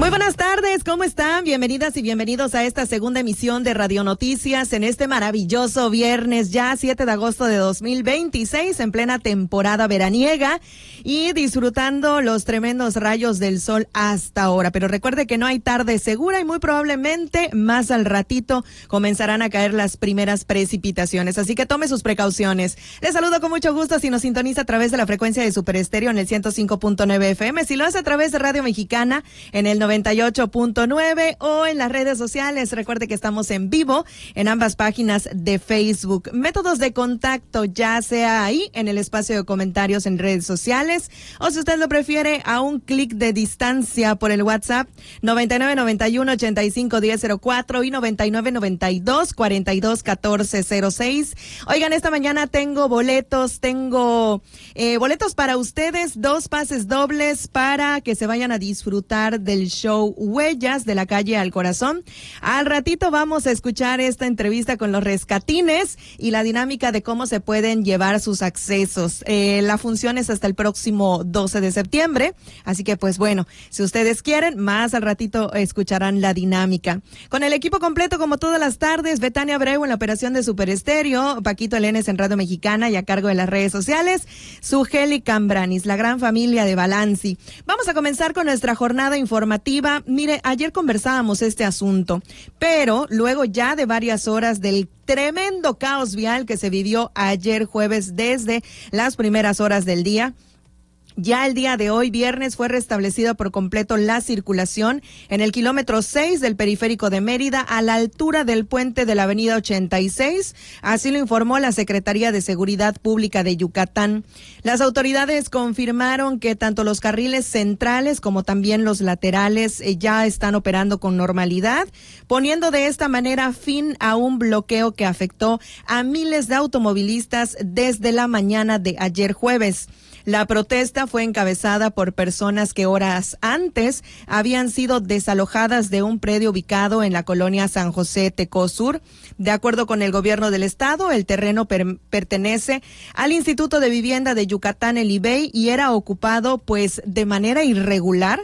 Muy buenas tardes, ¿cómo están? Bienvenidas y bienvenidos a esta segunda emisión de Radio Noticias en este maravilloso viernes, ya 7 de agosto de 2026, en plena temporada veraniega y disfrutando los tremendos rayos del sol hasta ahora. Pero recuerde que no hay tarde segura y muy probablemente más al ratito comenzarán a caer las primeras precipitaciones, así que tome sus precauciones. Les saludo con mucho gusto si nos sintoniza a través de la frecuencia de Super Estéreo en el 105.9 FM, si lo hace a través de Radio Mexicana en el 98.9 o en las redes sociales. Recuerde que estamos en vivo en ambas páginas de Facebook. Métodos de contacto, ya sea ahí en el espacio de comentarios en redes sociales o si usted lo prefiere a un clic de distancia por el WhatsApp 9991-851004 y 9992-421406. Oigan, esta mañana tengo boletos para ustedes, 2 pases dobles para que se vayan a disfrutar del show Huellas de la Calle al Corazón. Al ratito vamos a escuchar esta entrevista con los rescatines y la dinámica de cómo se pueden llevar sus accesos. La función es hasta el próximo 12 de septiembre, así que pues bueno, si ustedes quieren, más al ratito escucharán la dinámica. Con el equipo completo como todas las tardes, Betania Abreu en la operación de Super Estéreo, Paquito Elenes en Radio Mexicana y a cargo de las redes sociales, Sugeli Cambranis, la gran familia de Balanci. Vamos a comenzar con nuestra jornada informativa. Mire, ayer conversábamos este asunto, pero luego ya de varias horas del tremendo caos vial que se vivió ayer jueves desde las primeras horas del día, ya el día de hoy, viernes, fue restablecida por completo la circulación en el kilómetro 6 del periférico de Mérida a la altura del puente de la avenida 86. Así lo informó la Secretaría de Seguridad Pública de Yucatán. Las autoridades confirmaron que tanto los carriles centrales como también los laterales ya están operando con normalidad, poniendo de esta manera fin a un bloqueo que afectó a miles de automovilistas desde la mañana de ayer jueves. La protesta fue encabezada por personas que horas antes habían sido desalojadas de un predio ubicado en la colonia San José Tecó Sur. De acuerdo con el gobierno del estado, el terreno pertenece al Instituto de Vivienda de Yucatán, el IBEI, y era ocupado pues de manera irregular,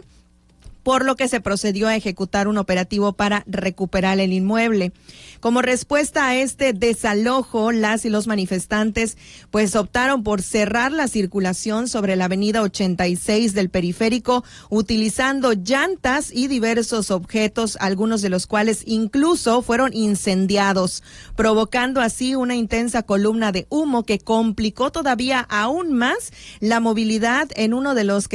por lo que se procedió a ejecutar un operativo para recuperar el inmueble. Como respuesta a este desalojo, las y los manifestantes pues optaron por cerrar la circulación sobre la avenida 86 del periférico, utilizando llantas y diversos objetos, algunos de los cuales incluso fueron incendiados, provocando así una intensa columna de humo que complicó todavía aún más la movilidad en uno de los que